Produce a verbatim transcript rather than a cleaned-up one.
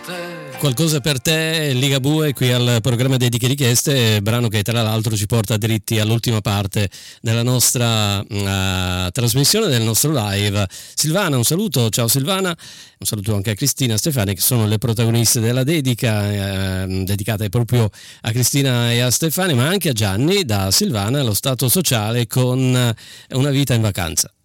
Qualcosa per te, Ligabue, qui al programma Dediche Richieste, brano che tra l'altro ci porta dritti all'ultima parte della nostra uh, trasmissione, del nostro live. Silvana, un saluto, ciao Silvana, un saluto anche a Cristina e Stefania, che sono le protagoniste della dedica, eh, dedicata proprio a Cristina e a Stefania, ma anche a Gianni da Silvana, lo stato sociale con una vita in vacanza.